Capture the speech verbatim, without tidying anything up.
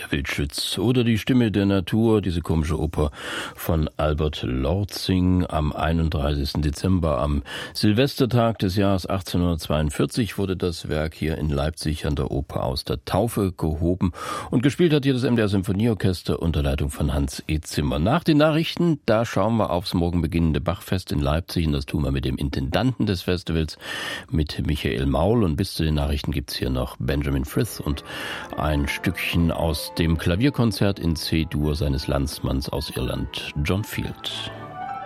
Der Wildschütz oder die Stimme der Natur, diese komische Oper von Albert Lortzing am einunddreißigsten Dezember, am Silvestertag des Jahres achtzehnhundertzweiundvierzig wurde das Werk hier in Leipzig an der Oper aus der Taufe gehoben und gespielt hat hier das M D R Symphonieorchester unter Leitung von Hans E. Zimmer. Nach den Nachrichten, da schauen wir aufs morgen beginnende Bachfest in Leipzig und das tun wir mit dem Intendanten des Festivals, mit Michael Maul, und bis zu den Nachrichten gibt's hier noch Benjamin Frith und ein Stückchen aus dem Klavierkonzert in C-Dur seines Landsmanns aus Irland, John Field.